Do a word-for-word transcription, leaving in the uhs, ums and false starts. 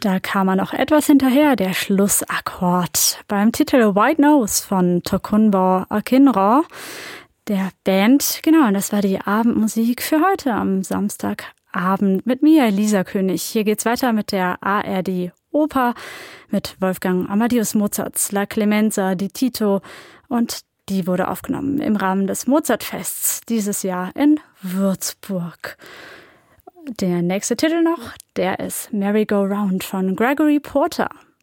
Da kam er noch etwas hinterher, der Schlussakkord. Beim Titel White Nose von Tokunboh Akinror, der Band. Genau, und das war die Abendmusik für heute am Samstagabend mit mir, Lisa König. Hier geht's weiter mit der A R D-Oper mit Wolfgang Amadeus Mozarts La Clemenza di Tito, und die wurde aufgenommen im Rahmen des Mozartfests dieses Jahr in Würzburg. Der nächste Titel noch, der ist Merry Go Round von Gregory Porter.